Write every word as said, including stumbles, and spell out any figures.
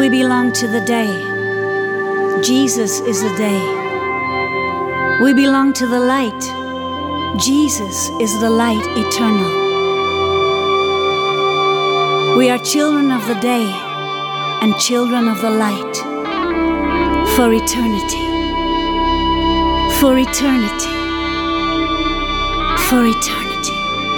belong to the day. Jesus is the day. We belong to the light. Jesus is the light eternal. We are children of the day and children of the light for eternity, for eternity, for eternity.